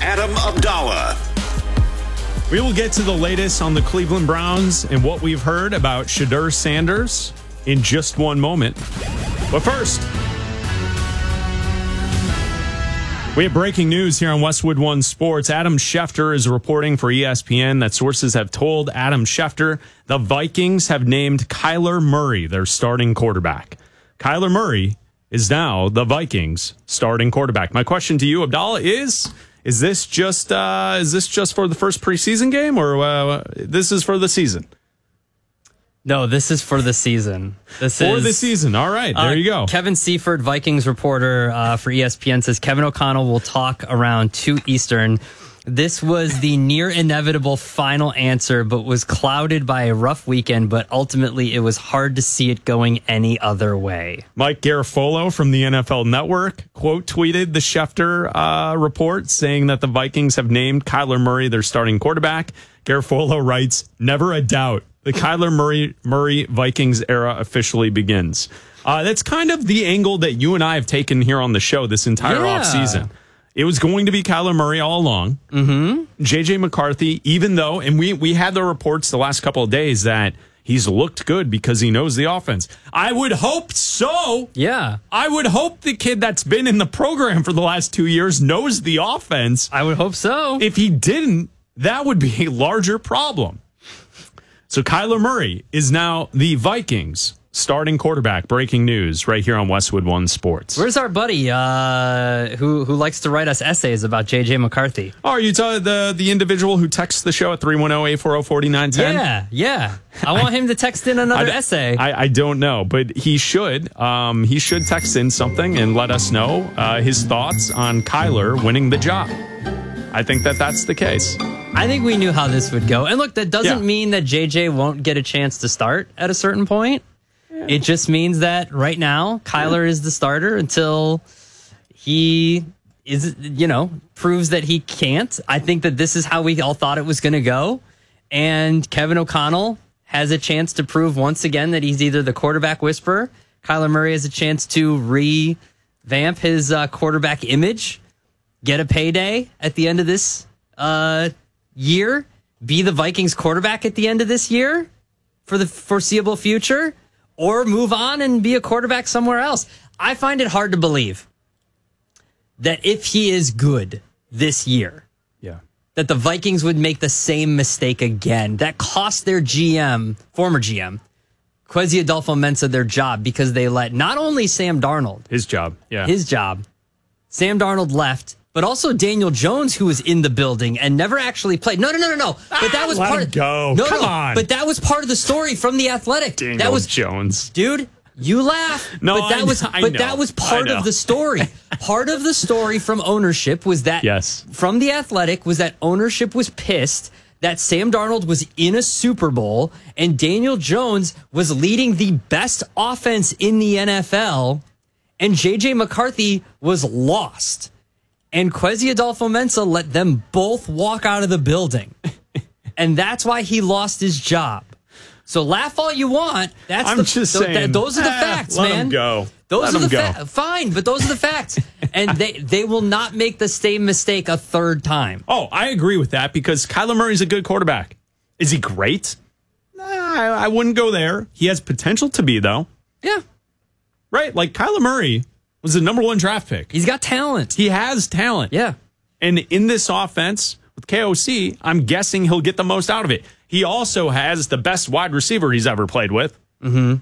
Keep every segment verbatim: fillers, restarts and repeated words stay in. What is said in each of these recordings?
Adam Abdallah. We will get to the latest on the Cleveland Browns and what we've heard about Shedeur Sanders in just one moment. But first, we have breaking news here on Westwood One Sports. Adam Schefter is reporting for E S P N that sources have told Adam Schefter the Vikings have named Kyler Murray their starting quarterback. Kyler Murray is now the Vikings starting quarterback. My question to you, Abdallah, is is this just uh, is this just for the first preseason game, or uh, this is for the season? No, this is for the season. This for is, the season. All right, there uh, you go. Kevin Seifert, Vikings reporter uh, for E S P N, says Kevin O'Connell will talk around two Eastern. This was the near inevitable final answer, but was clouded by a rough weekend, but ultimately it was hard to see it going any other way. Mike Garafolo from the N F L Network quote tweeted the Schefter uh, report saying that the Vikings have named Kyler Murray their starting quarterback. Garafolo writes, "Never a doubt. The Kyler Murray, Murray Vikings era officially begins." Uh, that's kind of the angle that you and I have taken here on the show this entire Yeah. offseason. It was going to be Kyler Murray all along. Mm-hmm. J J McCarthy, even though, and we, we had the reports the last couple of days that he's looked good because he knows the offense. I would hope so. Yeah. I would hope the kid that's been in the program for the last two years knows the offense. I would hope so. If he didn't, that would be a larger problem. So Kyler Murray is now the Vikings starting quarterback. Breaking news right here on Westwood One Sports. Where's our buddy uh, who who likes to write us essays about J J McCarthy? Oh, are you t- the the individual who texts the show at three one zero, eight four zero, four nine one zero? Yeah, yeah. I want him to text in another I, essay. I, I don't know, but he should. Um, he should text in something and let us know uh, his thoughts on Kyler winning the job. I think that that's the case. I think we knew how this would go. And look, that doesn't Yeah. mean that J J won't get a chance to start at a certain point. It just means that right now, Kyler is the starter until he is, you know, proves that he can't. I think that this is how we all thought it was going to go. And Kevin O'Connell has a chance to prove once again that he's either the quarterback whisperer. Kyler Murray has a chance to revamp his uh, quarterback image, get a payday at the end of this uh, year, be the Vikings quarterback at the end of this year for the foreseeable future, or move on and be a quarterback somewhere else. I find it hard to believe that if he is good this year, Yeah. that the Vikings would make the same mistake again. That cost their G M, former G M, Kwesi Adolfo-Mensah, their job because they let not only Sam Darnold, His job. Yeah. his job, Sam Darnold left, but also Daniel Jones, who was in the building and never actually played. No, no, no, no, no. But that was let part him of go. No, Come no, on. But that was part of the story from The Athletic. Daniel that was Jones. Dude, you laugh. No, but that I was know, I but know, that was part I know. of the story. Part of the story from ownership was that Yes. from The Athletic was that ownership was pissed that Sam Darnold was in a Super Bowl and Daniel Jones was leading the best offense in the N F L and J J McCarthy was lost. And Kwesi Adolfo-Mensah let them both walk out of the building. And that's why he lost his job. So laugh all you want. That's I'm the, just th- saying. th- those are the eh, facts, let man. him go. Those Let are him the go. facts. Fine, but those are the facts. And they, they will not make the same mistake a third time. Oh, I agree with that because Kyler Murray's a good quarterback. Is he great? Nah, I, I wouldn't go there. He has potential to be, though. Yeah. Right? Like Kyler Murray was the number one draft pick. He's got talent. He has talent. Yeah. And in this offense with K O C, I'm guessing he'll get the most out of it. He also has the best wide receiver he's ever played with. Mm-hmm.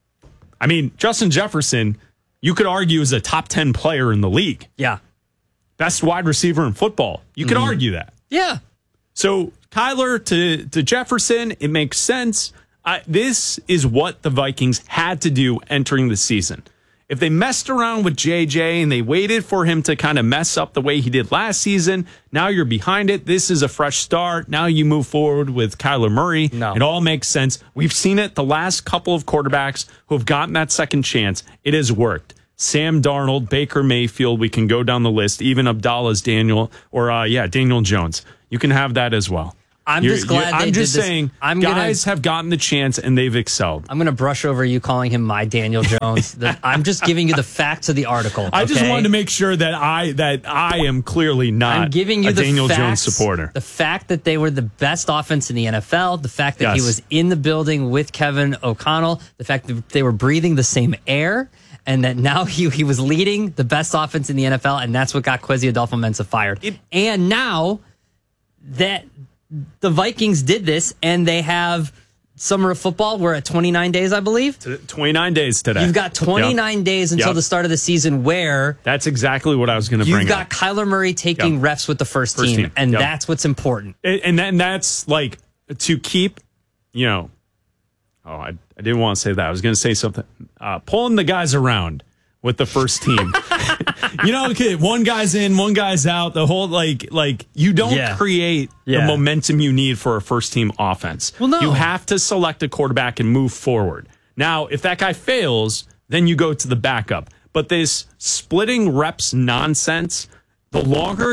I mean, Justin Jefferson, you could argue, is a top ten player in the league. Yeah. Best wide receiver in football. You could Mm-hmm. argue that. Yeah. So Kyler to, to Jefferson, it makes sense. Uh, this is what the Vikings had to do entering the season. If they messed around with J J and they waited for him to kind of mess up the way he did last season, now you're behind it. This is a fresh start. Now you move forward with Kyler Murray. No. It all makes sense. We've seen it the last couple of quarterbacks who have gotten that second chance. It has worked. Sam Darnold, Baker Mayfield, we can go down the list. Even Abdallah's Daniel, or uh, yeah, Daniel Jones. You can have that as well. I'm You're- just glad you're- they I'm did just this. saying, I'm guys gonna, have gotten the chance and they've excelled. I'm going to brush over you calling him my Daniel Jones. The- I'm just giving you the facts of the article. I just okay? wanted to make sure that I that I am clearly not I'm giving you a the Daniel facts, Jones supporter. The fact that they were the best offense in the N F L, the fact that he Yes. was in the building with Kevin O'Connell, the fact that they were breathing the same air, and that now he, he was leading the best offense in the N F L, and that's what got Kwesi Adolfo-Mensah fired. It- and now that the Vikings did this, and they have summer of football, we're at twenty-nine days, I believe. twenty-nine days today. You've got twenty-nine Yep. days until Yep. the start of the season where That's exactly what I was going to bring you've got up. Kyler Murray taking Yep. reps with the first, First team, team. and Yep. that's what's important. And, and then that's like to keep, you know, oh, I, I didn't want to say that. I was going to say something. Uh, pulling the guys around with the first team. You know, okay, one guy's in, one guy's out. The whole, like, like you don't Yeah. create Yeah. the momentum you need for a first team offense. Well, no. You have to select a quarterback and move forward. Now, if that guy fails, then you go to the backup. But this splitting reps nonsense, the longer,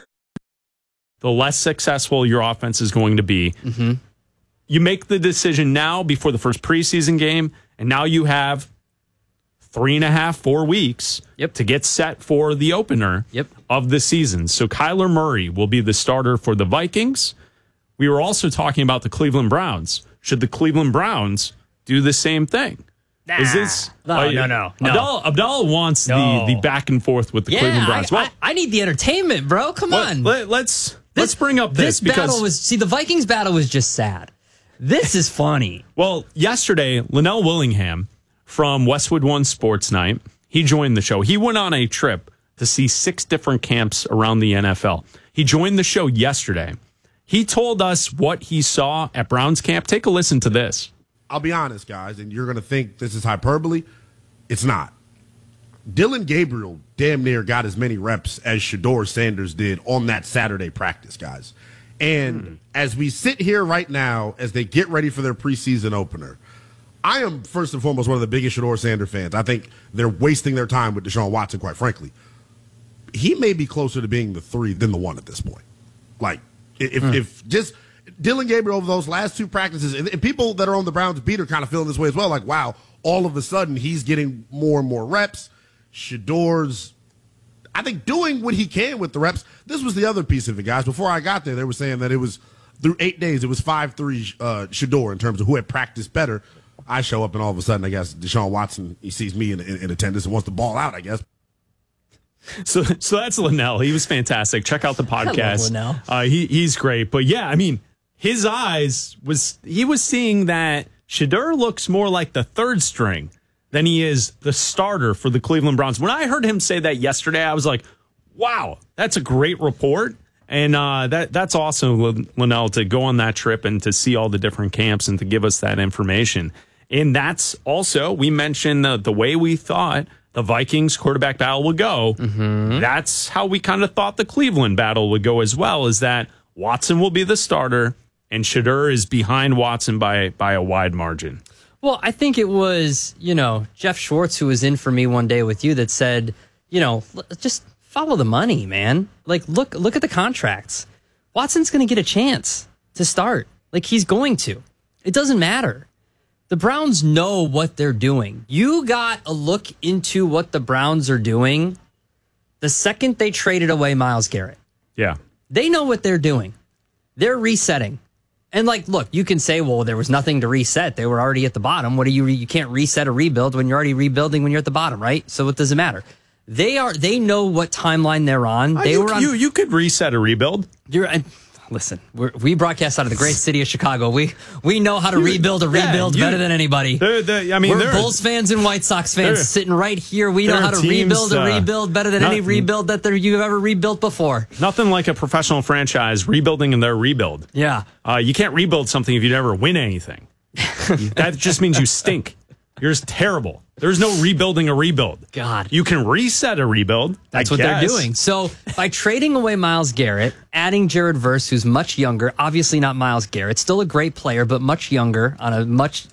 the less successful your offense is going to be. Mm-hmm. You make the decision now before the first preseason game, and now you have three and a half, four weeks Yep. to get set for the opener Yep. of the season. So Kyler Murray will be the starter for the Vikings. We were also talking about the Cleveland Browns. Should the Cleveland Browns do the same thing? Is this No, uh, no, no, no. Abdallah, Abdallah wants No. the, the back and forth with the Yeah, Cleveland Browns. I, Well, I, I need the entertainment, bro. Come let, on. let, let's let's bring up this, this because battle was see the Vikings battle was just sad. This is funny. well, yesterday Linnell Willingham from Westwood One Sports Night, he joined the show. He went on a trip to see six different camps around the N F L. He joined the show yesterday. He told us what he saw at Browns camp. Take a listen to this. I'll be honest, guys, and you're going to think this is hyperbole. It's not. Dylan Gabriel damn near got as many reps as Shedeur Sanders did on that Saturday practice, guys. And hmm. as we sit here right now, as they get ready for their preseason opener, I am first and foremost one of the biggest Shedeur Sanders fans. I think they're wasting their time with Deshaun Watson, quite frankly. He may be closer to being the three than the one at this point. Like, if, hmm. if just Dylan Gabriel over those last two practices, and, and people that are on the Browns beat are kind of feeling this way as well. Like, wow, all of a sudden he's getting more and more reps. Shedeur's, I think, doing what he can with the reps. This was the other piece of it, guys. Before I got there, they were saying that it was through eight days, it was five three uh, Shedeur in terms of who had practiced better. I show up, and all of a sudden, I guess, Deshaun Watson, he sees me in, in, in attendance and wants to ball out, I guess. So, so that's Linnell. He was fantastic. Check out the podcast. I love Linnell. Uh, he, he's great. But yeah, I mean, his eyes was, he was seeing that Shedeur looks more like the third string than he is the starter for the Cleveland Browns. When I heard him say that yesterday, I was like, wow, that's a great report. And uh, that that's awesome, Linnell, to go on that trip and to see all the different camps and to give us that information. And that's also, we mentioned the, the way we thought the Vikings quarterback battle would go. Mm-hmm. That's how we kind of thought the Cleveland battle would go as well, is that Watson will be the starter and Shedeur is behind Watson by by a wide margin. Well, I think it was, you know, Jeff Schwartz, who was in for me one day with you, that said, you know, just follow the money, man. Like, look, look at the contracts. Watson's going to get a chance to start. Like, he's going to. It doesn't matter. The Browns know what they're doing. You got a look into what the Browns are doing the second they traded away Myles Garrett. Yeah. They know what they're doing. They're resetting. And, like, look, you can say, well, there was nothing to reset. They were already at the bottom. What do you, you can't reset a rebuild when you're already rebuilding when you're at the bottom, right? So what does it matter? They are. They know what timeline they're on. They you, were on. You, you could reset a rebuild. You're. I, listen, we're, we broadcast out of the great city of Chicago. We we know how to rebuild a rebuild yeah, you, better than anybody. They're, they're, I mean, we're Bulls fans and White Sox fans sitting right here. We know how to teams, rebuild a uh, rebuild better than not, any rebuild that there, you've ever rebuilt before. Nothing like a professional franchise rebuilding in their rebuild. Yeah, uh, you can't rebuild something if you never win anything. That just means you stink. You're just terrible. There's no rebuilding a rebuild. God. You can reset a rebuild. That's I what guess. they're doing. So by trading away Myles Garrett, adding Jared Verse, who's much younger, obviously not Myles Garrett, still a great player, but much younger on a much,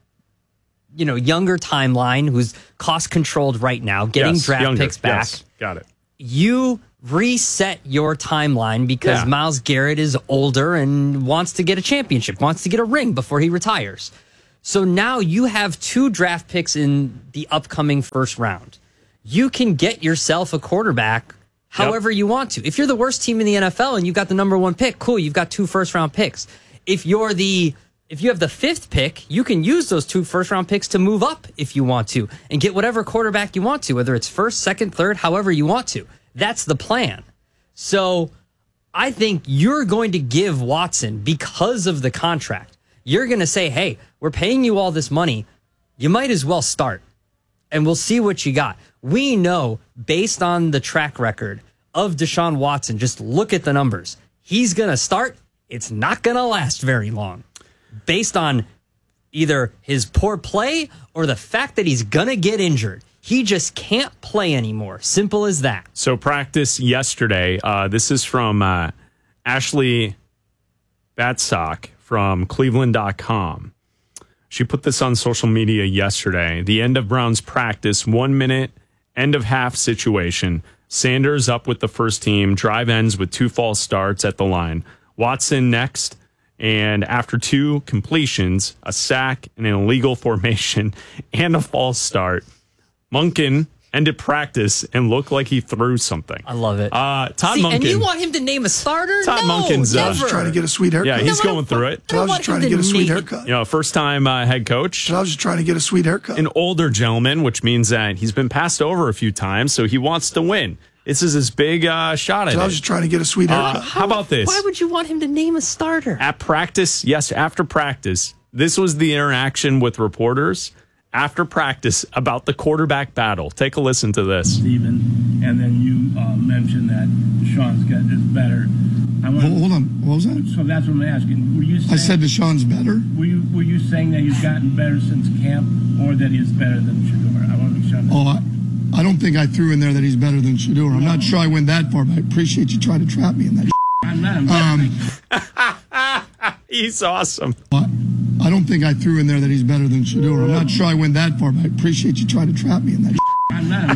you know, younger timeline, who's cost controlled right now, getting yes, draft younger. picks back. Yes, got it. You reset your timeline because Yeah. Myles Garrett is older and wants to get a championship, wants to get a ring before he retires. So now you have two draft picks in the upcoming first round. You can get yourself a quarterback however you want to. If you're the worst team in the N F L and you got the number one pick, cool, you've got two first round picks. If you're the if you have the fifth pick, you can use those two first round picks to move up if you want to and get whatever quarterback you want to, whether it's first, second, third, however you want to. That's the plan. So I think you're going to give Watson, because of the contract, you're going to say, hey, we're paying you all this money. You might as well start, and we'll see what you got. We know, based on the track record of Deshaun Watson, just look at the numbers. He's going to start. It's not going to last very long, based on either his poor play or the fact that he's going to get injured. He just can't play anymore. Simple as that. So practice yesterday. Uh, this is from uh, Ashley Batsock from Cleveland dot com. She put this on social media yesterday. The end of Browns practice, one minute, end of half situation. Sanders up with the first team. Drive ends with two false starts at the line. Watson next. And after two completions, a sack, and an illegal formation, and a false start, Monken ended practice and looked like he threw something. I love it. Uh, Todd See, Monken. and you want him to name a starter? Todd no, Monken's, uh, never. I was trying to get a sweet haircut. Yeah, he's No, I going don't- through it. I I don't was want just trying him to get a to sweet name- haircut. You know, first time uh, head coach. I was just trying to get a sweet haircut. An older gentleman, which means that he's been passed over a few times, so he wants to win. This is his big uh, shot at I it. was just trying to get a sweet Uh, haircut. how about this? Why would you want him to name a starter? At practice, yes, after practice, this was the interaction with reporters after practice about the quarterback battle. Take a listen to this. Stephen, and then you uh, mentioned that Deshaun's got is better. I want, Hold, hold on. What was that? So that's what I'm asking. Were you saying, I said Deshaun's better. were you were you saying that he's gotten better since camp, or that he's better than Shador? I want to make sure. Oh, I, I don't think I threw in there that he's better than Shador. I'm not sure I went that far, but I appreciate you trying to trap me in that. I'm not. Um, He's awesome. I don't think I threw in there that he's better than Shador. I'm not sure I went that far, but I appreciate you trying to trap me in that. I'm not.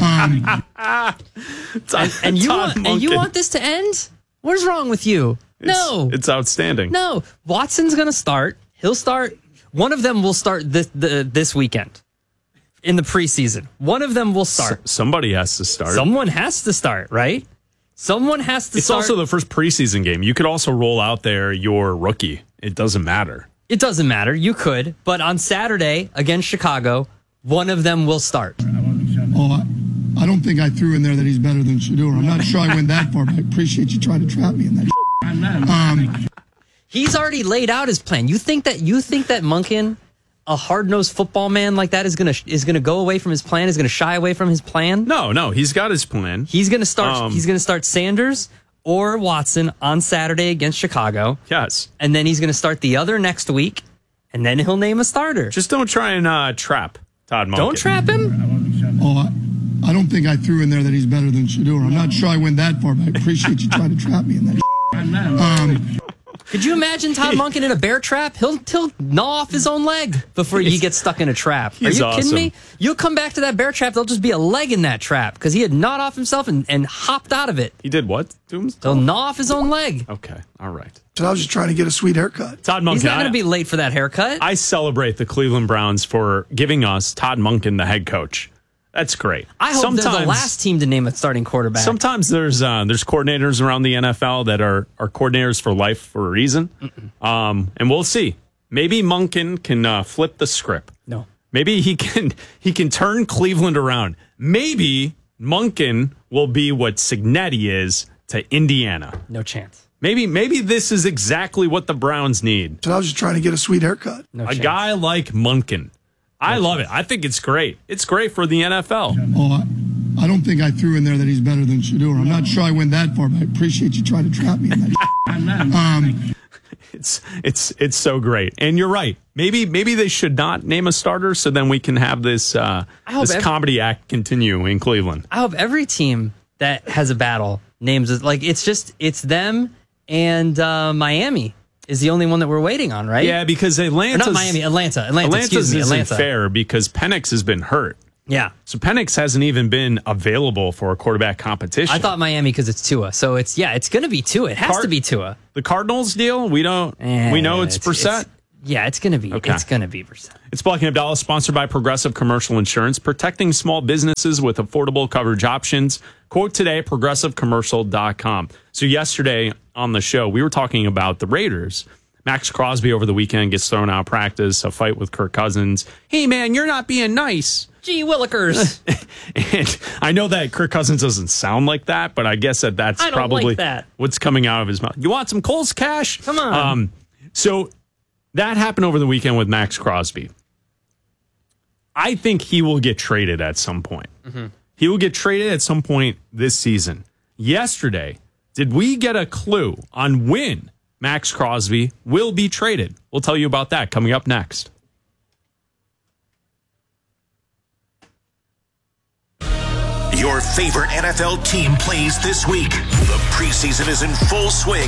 Um, Todd, And you Todd want and you Monken. want this to end? What is wrong with you? no, It's outstanding. no. Watson's going to start. He'll start. One of them will start this the, this weekend in the preseason. One of them will start. S- somebody has to start. Someone has to start, right? Someone has to it's start. also the first preseason game. You could also roll out there your rookie. It doesn't matter. It doesn't matter. You could, but on Saturday against Chicago, one of them will start. I want to make sure. oh, I, I don't think I threw in there that he's better than Shador. I'm not sure I went that far, but I appreciate you trying to trap me in that. I'm not. Um, He's already laid out his plan. You think that you think that Monken, a hard-nosed football man like that, is gonna is gonna go away from his plan? Is gonna shy away from his plan? No, no, he's got his plan. He's gonna start. Um, he's gonna start Sanders or Watson on Saturday against Chicago, Yes. and then he's gonna start the other next week, and then he'll name a starter. Just don't try and uh, trap Todd Monken. Don't trap him. I want to make sure. oh, I, I don't think I threw in there that he's better than Shador. I'm not sure I went that far, but I appreciate you trying to trap me in that. I'm not. Um, Could you imagine Todd Monken in a bear trap? He'll he'll gnaw off his own leg before he gets stuck in a trap. Are he's you kidding awesome. me? You'll come back to that bear trap. There'll just be a leg in that trap because he had gnawed off himself and, and hopped out of it. He did what to him? He'll gnaw off his own leg. Okay, all right. So I was just trying to get a sweet haircut. Todd Monken. He's not going I- to be late for that haircut. I celebrate the Cleveland Browns for giving us Todd Monken, the head coach. That's great. I hope they're the last team to name a starting quarterback. Sometimes there's uh, there's coordinators around the N F L that are are coordinators for life for a reason, um, and we'll see. Maybe Monken can uh, flip the script. no. Maybe he can he can turn Cleveland around. Maybe Monken will be what Signetti is to Indiana. No chance. Maybe maybe this is exactly what the Browns need. So I was just trying to get a sweet haircut. No A chance. guy like Monken. I love it. I think it's great. It's great for the N F L. Oh, I, I don't think I threw in there that he's better than Shador. I'm not sure I went that far, but I appreciate you trying to trap me in that. I'm not. Um, It's it's it's so great. And you're right. Maybe maybe they should not name a starter so then we can have this uh, I hope this every- comedy act continue in Cleveland. I hope every team that has a battle names it. Like, it's just, it's them and uh, Miami is the only one that we're waiting on, right? Yeah, because Or Atlanta's not Miami, Atlanta. Atlanta, Atlanta's excuse me, isn't Atlanta. fair because Penix has been hurt. Yeah. So Penix hasn't even been available for a quarterback competition. I thought Miami because it's Tua. So it's, yeah, it's going to be Tua. It has Card- to be Tua. The Cardinals deal, we don't, Eh, we know it's, Brissett. It's, yeah, it's going to be. Okay. It's going to be Brissett. It's Blocking Abdallah, sponsored by Progressive Commercial Insurance, protecting small businesses with affordable coverage options. Quote today at progressive commercial dot com. So yesterday on the show, we were talking about the Raiders. Max Crosby over the weekend gets thrown out of practice, a fight with Kirk Cousins. Hey, man, you're not being nice. Gee Willikers. And I know that Kirk Cousins doesn't sound like that, but I guess that that's I don't probably like that. what's coming out of his mouth. You want some Coles cash? Come on. Um, so that happened over the weekend with Max Crosby. I think he will get traded at some point. Mm-hmm. He will get traded at some point this season. Yesterday, did we get a clue on when Max Crosby will be traded? We'll tell you about that coming up next. Your favorite N F L team plays this week. The preseason is in full swing.